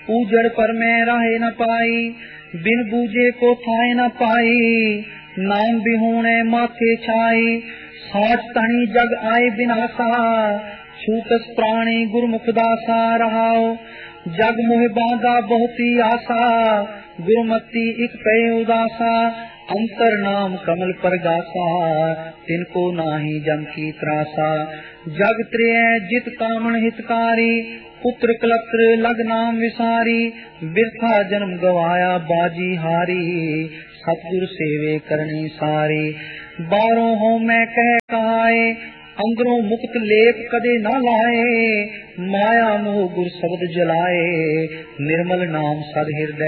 उजड़ पर मैं राहे न पाई, बिन बूझे को थाए न पाई। नाम बिहूणे माथे छाई, साठ तणी जग आए बिनासा। छूटस प्राणी गुरमुख दासा, रहाओ जग मोह बांधा बहुती आसा। गुरमति इक पे उदासा, अंतर नाम कमल पर गासा। तिनको नाही जम की त्रासा, जग त्रेय जित कामन हितकारी। पुत्र कलत्र लग नाम विसारी, बिरथा जन्म गवाया बाजी हारी। सतगुर सेवे करनी सारी, बारों हो मैं कह कहाए। अंदरों मुक्त लेप कदे न लाए, माया मोह गुर शब्द जलाए। निर्मल नाम सद हृदय